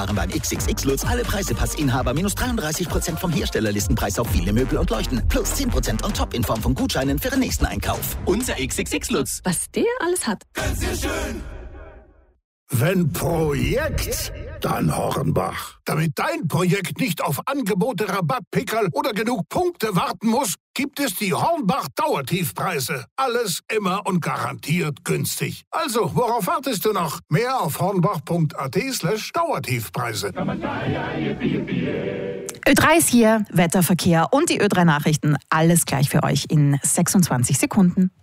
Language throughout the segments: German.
Beim XXX Lutz alle Preise-Pass-Inhaber minus 33% vom Herstellerlistenpreis auf viele Möbel und Leuchten. Plus 10% on top in Form von Gutscheinen für den nächsten Einkauf. Unser XXX Lutz. Was der alles hat. Ganz schön. Wenn Projekt, dann Hornbach. Damit dein Projekt nicht auf Angebote, Rabattpickerl oder genug Punkte warten muss, gibt es die Hornbach Dauertiefpreise. Alles immer und garantiert günstig. Also, worauf wartest du noch? Mehr auf hornbach.at/Dauertiefpreise. Ö3 ist hier, Wetterverkehr und die Ö3 Nachrichten. Alles gleich für euch in 26 Sekunden.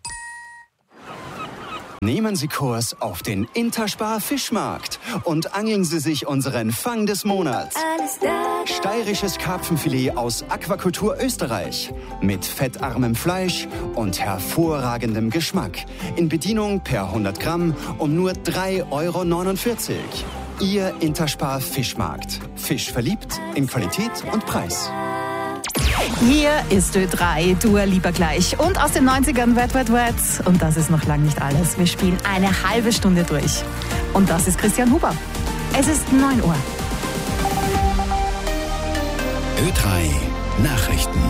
Nehmen Sie Kurs auf den Interspar Fischmarkt und angeln Sie sich unseren Fang des Monats. Steirisches Karpfenfilet aus Aquakultur Österreich mit fettarmem Fleisch und hervorragendem Geschmack. In Bedienung per 100 Gramm um nur 3,49 €. Ihr Interspar Fischmarkt. Fisch verliebt in Qualität und Preis. Hier ist Ö3, Dua Lipa gleich. Und aus den 90ern Wet, Wet, Wet. Und das ist noch lange nicht alles. Wir spielen eine halbe Stunde durch. Und das ist Christian Huber. Es ist 9 Uhr. Ö3 Nachrichten.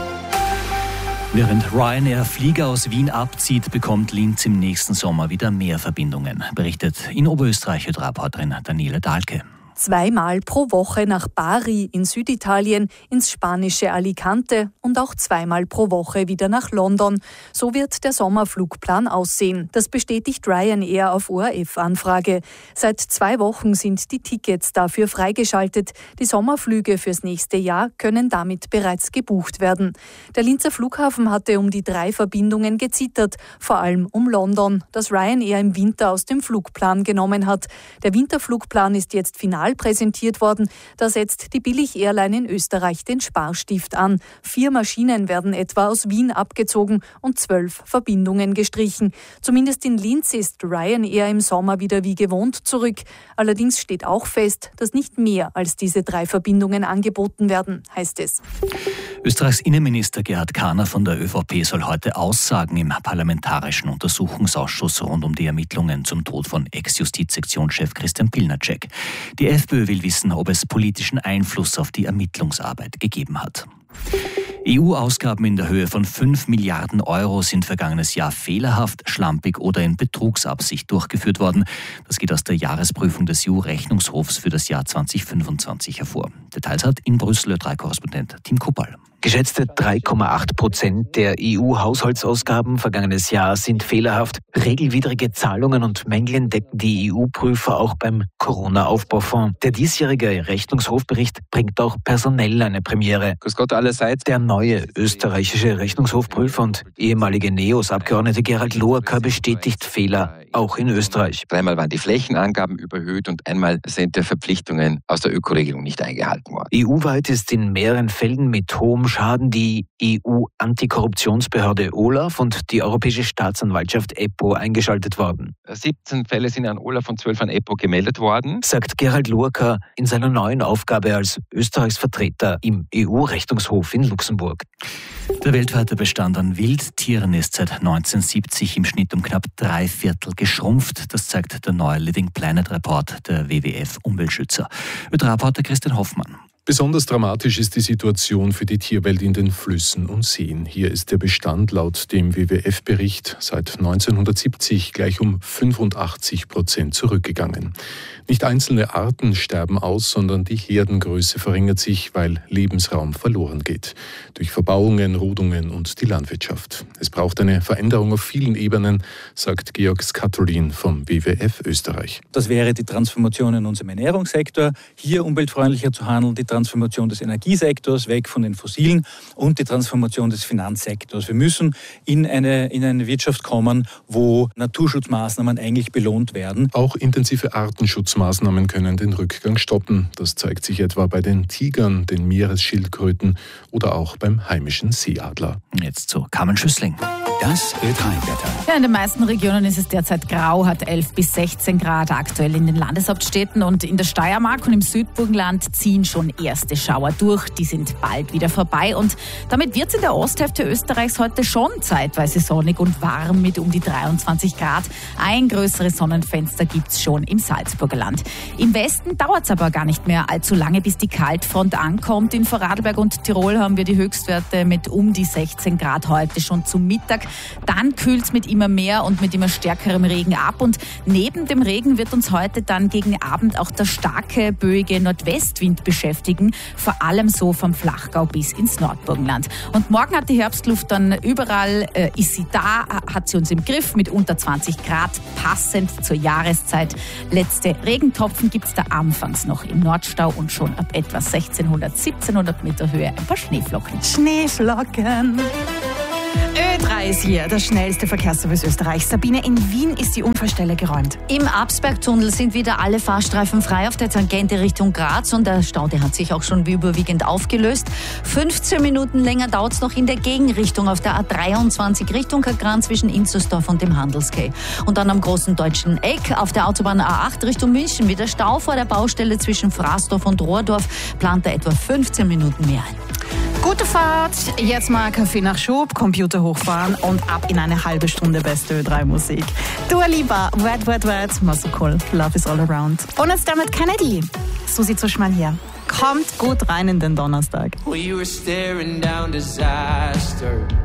Während Ryanair Flieger aus Wien abzieht, bekommt Linz im nächsten Sommer wieder mehr Verbindungen, berichtet in Oberösterreich Ö3-Reporterin Daniela Dahlke. 2-mal pro Woche nach Bari in Süditalien, ins spanische Alicante und auch 2-mal pro Woche wieder nach London. So wird der Sommerflugplan aussehen. Das bestätigt Ryanair auf ORF-Anfrage. Seit 2 Wochen sind die Tickets dafür freigeschaltet. Die Sommerflüge fürs nächste Jahr können damit bereits gebucht werden. Der Linzer Flughafen hatte um die 3 Verbindungen gezittert, vor allem um London, das Ryanair im Winter aus dem Flugplan genommen hat. Der Winterflugplan ist jetzt final präsentiert worden. Da setzt die Billig-Airline in Österreich den Sparstift an. 4 Maschinen werden etwa aus Wien abgezogen und 12 Verbindungen gestrichen. Zumindest in Linz ist Ryanair im Sommer wieder wie gewohnt zurück. Allerdings steht auch fest, dass nicht mehr als diese 3 Verbindungen angeboten werden, heißt es. Österreichs Innenminister Gerhard Kahner von der ÖVP soll heute aussagen im Parlamentarischen Untersuchungsausschuss rund um die Ermittlungen zum Tod von Ex-Justizsektionschef Christian Pilnacek. Die FPÖ will wissen, ob es politischen Einfluss auf die Ermittlungsarbeit gegeben hat. EU-Ausgaben in der Höhe von 5 Milliarden Euro sind vergangenes Jahr fehlerhaft, schlampig oder in Betrugsabsicht durchgeführt worden. Das geht aus der Jahresprüfung des EU-Rechnungshofs für das Jahr 2025 hervor. Details hat in Brüssel Ö3-Korrespondent Tim Kuppal. Geschätzte 3,8% der EU-Haushaltsausgaben vergangenes Jahr sind fehlerhaft. Regelwidrige Zahlungen und Mängel entdecken die EU-Prüfer auch beim Corona-Aufbaufonds. Der diesjährige Rechnungshofbericht bringt auch personell eine Premiere. Grüß Gott allerseits. Der neue österreichische Rechnungshofprüfer und ehemalige NEOS-Abgeordnete Gerald Loacker bestätigt Fehler, auch in Österreich. 3-mal waren die Flächenangaben überhöht und einmal sind die Verpflichtungen aus der Ökoregelung nicht eingehalten worden. EU-weit ist in mehreren Fällen mit hohem Schaden die EU-Antikorruptionsbehörde OLAF und die Europäische Staatsanwaltschaft EPPO eingeschaltet worden. 17 Fälle sind an OLAF und 12 an EPPO gemeldet worden, sagt Gerald Loacker in seiner neuen Aufgabe als Österreichs Vertreter im EU-Rechnungshof in Luxemburg. Der weltweite Bestand an Wildtieren ist seit 1970 im Schnitt um knapp 3/4 geschrumpft. Das zeigt der neue Living Planet Report der WWF-Umweltschützer. Ö3-Reporter Christian Hoffmann. Besonders dramatisch ist die Situation für die Tierwelt in den Flüssen und Seen. Hier ist der Bestand laut dem WWF-Bericht seit 1970 gleich um 85% zurückgegangen. Nicht einzelne Arten sterben aus, sondern die Herdengröße verringert sich, weil Lebensraum verloren geht. Durch Verbauungen, Rodungen und die Landwirtschaft. Es braucht eine Veränderung auf vielen Ebenen, sagt Georg Skatolin vom WWF Österreich. Das wäre die Transformation in unserem Ernährungssektor, hier umweltfreundlicher zu handeln, die Transformation des Energiesektors, weg von den Fossilen und die Transformation des Finanzsektors. Wir müssen in eine Wirtschaft kommen, wo Naturschutzmaßnahmen eigentlich belohnt werden. Auch intensive Artenschutzmaßnahmen können den Rückgang stoppen. Das zeigt sich etwa bei den Tigern, den Meeresschildkröten oder auch beim heimischen Seeadler. Jetzt zu Carmen Schüssling. Das Ö3-Wetter. Ja, in den meisten Regionen ist es derzeit grau, hat 11 bis 16 Grad aktuell in den Landeshauptstädten und in der Steiermark und im Südburgenland ziehen schon erste Schauer durch. Die sind bald wieder vorbei und damit wird es in der Osthälfte Österreichs heute schon zeitweise sonnig und warm mit um die 23 Grad. Ein größeres Sonnenfenster gibt's schon im Salzburger Land. Im Westen dauert es aber gar nicht mehr allzu lange, bis die Kaltfront ankommt. In Vorarlberg und Tirol haben wir die Höchstwerte mit um die 16 Grad heute schon zum Mittag. Dann kühlt es mit immer mehr und mit immer stärkerem Regen ab. Und neben dem Regen wird uns heute dann gegen Abend auch der starke, böige Nordwestwind beschäftigen. Vor allem so vom Flachgau bis ins Nordburgenland. Und morgen hat die Herbstluft dann überall, ist sie da, hat sie uns im Griff mit unter 20 Grad, passend zur Jahreszeit. Letzte Regentropfen gibt es da anfangs noch im Nordstau und schon ab etwa 1700 Meter Höhe ein paar Schneeflocken. Schneeflocken! Ö3 ist hier, das schnellste Verkehrsservice Österreichs. Sabine, in Wien ist die Unfallstelle geräumt. Im Absbergtunnel sind wieder alle Fahrstreifen frei auf der Tangente Richtung Graz und der Stau, der hat sich auch schon überwiegend aufgelöst. 15 Minuten länger dauert es noch in der Gegenrichtung auf der A23 Richtung Kagran zwischen Inzersdorf und dem Handelsquai. Und dann am großen deutschen Eck auf der Autobahn A8 Richtung München wieder Stau vor der Baustelle zwischen Fraßdorf und Rohrdorf, plant er etwa 15 Minuten mehr ein. Gute Fahrt, jetzt mal Kaffee nach Schub, Computer hochfahren und ab in eine halbe Stunde beste Ö3 Musik. Dua Lipa, Wet, Wet, Wet, Muscle, Love is all around. Und jetzt damit Kennedy. Susi Zuschmann hier. Kommt gut rein in den Donnerstag. We were staring down disaster.